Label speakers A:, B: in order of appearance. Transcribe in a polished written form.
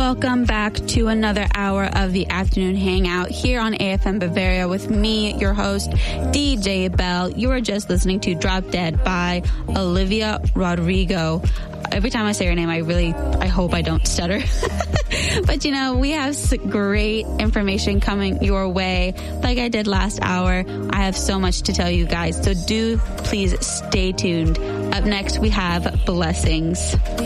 A: Welcome back to another hour of the afternoon hangout here on AFM Bavaria with me, your host, DJ Bell. You are just listening to Drop Dead by Olivia Rodrigo. Every time I say her name, I hope I don't stutter. But, we have great information coming your way. Like I did last hour, I have so much to tell you guys. So do please stay tuned. Up next, we have Blessings.